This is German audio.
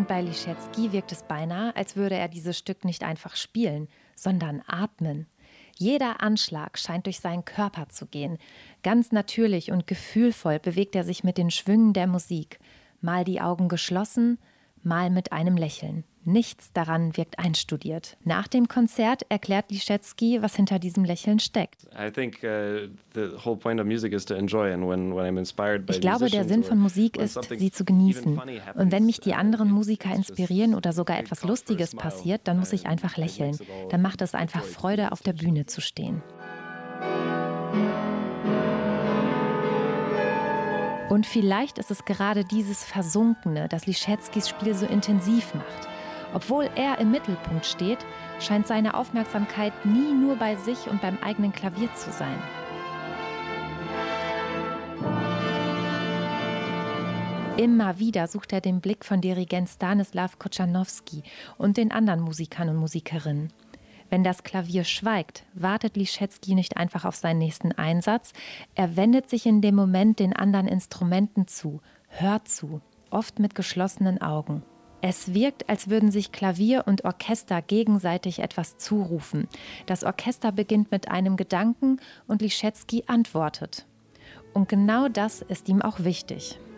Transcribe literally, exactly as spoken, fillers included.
Und bei Liszewski wirkt es beinahe, als würde er dieses Stück nicht einfach spielen, sondern atmen. Jeder Anschlag scheint durch seinen Körper zu gehen. Ganz natürlich und gefühlvoll bewegt er sich mit den Schwüngen der Musik. Mal die Augen geschlossen, mal mit einem Lächeln. Nichts daran wirkt einstudiert. Nach dem Konzert erklärt Liszewski, was hinter diesem Lächeln steckt. Ich glaube, der Sinn von Musik ist, sie zu genießen. Und wenn mich die anderen Musiker inspirieren oder sogar etwas Lustiges passiert, dann muss ich einfach lächeln. Dann macht es einfach Freude, auf der Bühne zu stehen. Und vielleicht ist es gerade dieses Versunkene, das Liszewskis Spiel so intensiv macht. Obwohl er im Mittelpunkt steht, scheint seine Aufmerksamkeit nie nur bei sich und beim eigenen Klavier zu sein. Immer wieder sucht er den Blick von Dirigent Stanislaw Kochanowski und den anderen Musikern und Musikerinnen. Wenn das Klavier schweigt, wartet Liszewski nicht einfach auf seinen nächsten Einsatz. Er wendet sich in dem Moment den anderen Instrumenten zu, hört zu, oft mit geschlossenen Augen. Es wirkt, als würden sich Klavier und Orchester gegenseitig etwas zurufen. Das Orchester beginnt mit einem Gedanken und Liszewski antwortet. Und genau das ist ihm auch wichtig.